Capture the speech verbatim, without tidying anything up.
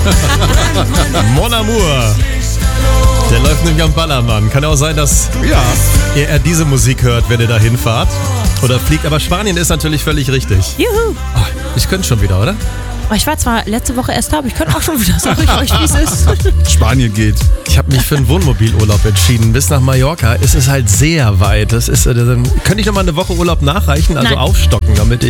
Mon Amour. Der läuft nämlich am Ballermann. Kann auch sein, dass Ja. ihr eher diese Musik hört, wenn ihr da hinfahrt. Oder fliegt. Aber Spanien ist natürlich völlig richtig. Juhu. Oh, ich könnte schon wieder, oder? Oh, ich war zwar letzte Woche erst da, aber ich könnte auch schon wieder, sag ich euch, wie es ist. Spanien geht. Ich habe mich für einen Wohnmobilurlaub entschieden. Bis nach Mallorca ist es halt sehr weit. Das ist, äh, dann könnte ich noch mal eine Woche Urlaub nachreichen, also Nein. aufstocken, damit ich